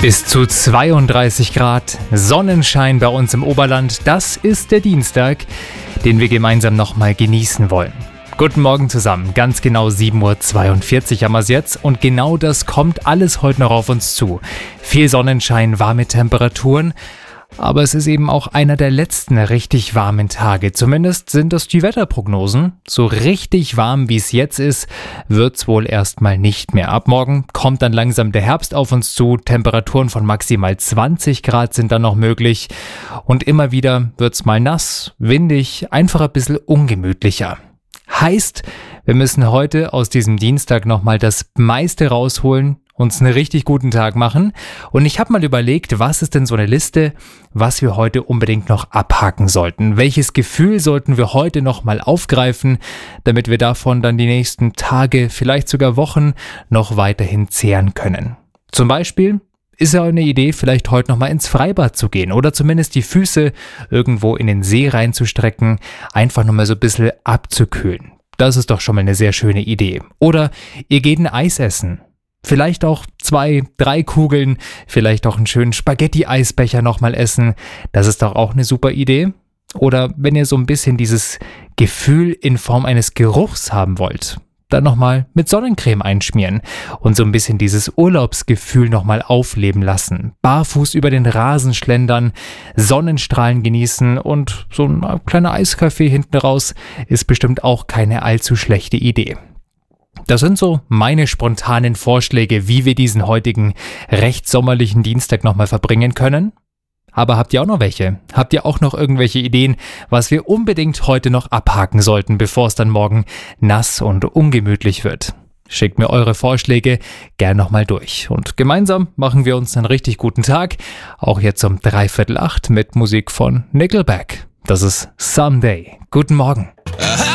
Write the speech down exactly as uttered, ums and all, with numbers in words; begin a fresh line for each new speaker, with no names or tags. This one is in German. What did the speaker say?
Bis zu zweiunddreißig Grad, Sonnenschein bei uns im Oberland. Das ist der Dienstag, den wir gemeinsam nochmal genießen wollen. Guten Morgen zusammen, ganz genau sieben Uhr zweiundvierzig haben wir es jetzt und genau das kommt alles heute noch auf uns zu. Viel Sonnenschein, warme Temperaturen, aber es ist eben auch einer der letzten richtig warmen Tage. Zumindest sind das die Wetterprognosen. So richtig warm, wie es jetzt ist, wird es wohl erstmal nicht mehr. Ab morgen kommt dann langsam der Herbst auf uns zu. Temperaturen von maximal zwanzig Grad sind dann noch möglich. Und immer wieder wird es mal nass, windig, einfach ein bisschen ungemütlicher. Heißt, wir müssen heute aus diesem Dienstag nochmal das meiste rausholen, uns einen richtig guten Tag machen. Und ich habe mal überlegt, was ist denn so eine Liste, was wir heute unbedingt noch abhaken sollten? Welches Gefühl sollten wir heute nochmal aufgreifen, damit wir davon dann die nächsten Tage, vielleicht sogar Wochen noch weiterhin zehren können? Zum Beispiel ist ja eine Idee, vielleicht heute nochmal ins Freibad zu gehen oder zumindest die Füße irgendwo in den See reinzustrecken, einfach nochmal so ein bisschen abzukühlen. Das ist doch schon mal eine sehr schöne Idee. Oder ihr geht ein Eis essen. Vielleicht auch zwei, drei Kugeln, vielleicht auch einen schönen Spaghetti-Eisbecher nochmal essen. Das ist doch auch eine super Idee. Oder wenn ihr so ein bisschen dieses Gefühl in Form eines Geruchs haben wollt, dann nochmal mit Sonnencreme einschmieren und so ein bisschen dieses Urlaubsgefühl nochmal aufleben lassen. Barfuß über den Rasen schlendern, Sonnenstrahlen genießen und so ein kleiner Eiskaffee hinten raus ist bestimmt auch keine allzu schlechte Idee. Das sind so meine spontanen Vorschläge, wie wir diesen heutigen recht sommerlichen Dienstag nochmal verbringen können. Aber habt ihr auch noch welche? Habt ihr auch noch irgendwelche Ideen, was wir unbedingt heute noch abhaken sollten, bevor es dann morgen nass und ungemütlich wird? Schickt mir eure Vorschläge gern nochmal durch. Und gemeinsam machen wir uns einen richtig guten Tag. Auch jetzt um dreiviertel acht mit Musik von Nickelback. Das ist Someday. Guten Morgen.
Aha.